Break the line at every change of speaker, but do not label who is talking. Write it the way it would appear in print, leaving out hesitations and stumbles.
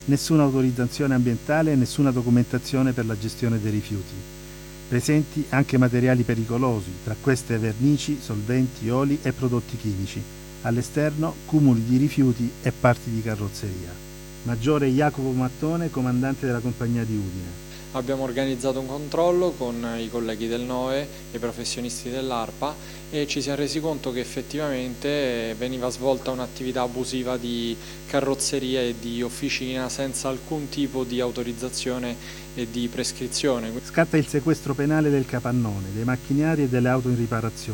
nessuna autorizzazione ambientale e nessuna documentazione per la gestione dei rifiuti. Presenti anche materiali pericolosi, tra queste vernici, solventi, oli e prodotti chimici. All'esterno cumuli di rifiuti e parti di carrozzeria. Maggiore Jacopo Mattone, comandante della compagnia di Udine.
Abbiamo organizzato un controllo con i colleghi del NOE e i professionisti dell'ARPA e ci siamo resi conto che effettivamente veniva svolta un'attività abusiva di carrozzeria e di officina senza alcun tipo di autorizzazione e di prescrizione.
Scatta il sequestro penale del capannone, dei macchinari e delle auto in riparazione.